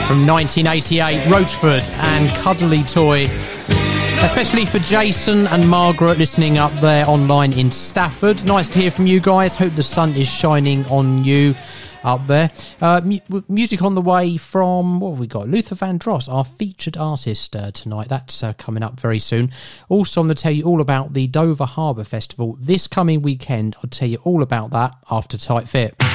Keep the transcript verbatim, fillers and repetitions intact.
from nineteen eighty-eight, Roachford and Cuddly Toy. Especially for Jason and Margaret listening up there online in Stafford. Nice to hear from you guys. Hope the sun is shining on you up there. Uh, mu- music on the way from, what have we got? Luther Vandross, our featured artist uh, tonight. That's uh, coming up very soon. Also, I'm going to tell you all about the Dover Harbour Festival this coming weekend. I'll tell you all about that after Tight Fit.